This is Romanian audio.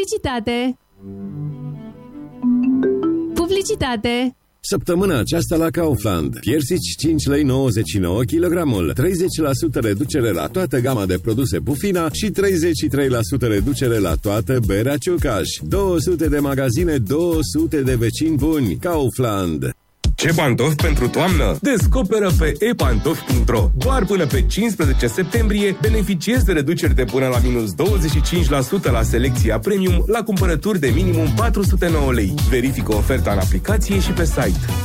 Publicitate. Publicitate. Săptămâna aceasta la Kaufland. Piersici 5 lei 99 kg, 30% reducere la toată gama de produse Pufina și 33% reducere la toată berea Ciucaș. 200 de magazine, 200 de vecini buni. Kaufland. Ce pantofi pentru toamnă? Descoperă pe epantofi.ro. Doar până pe 15 septembrie beneficiezi de reduceri de până la minus 25% la selecția premium la cumpărături de minimum 409 lei. Verifică oferta în aplicație și pe site.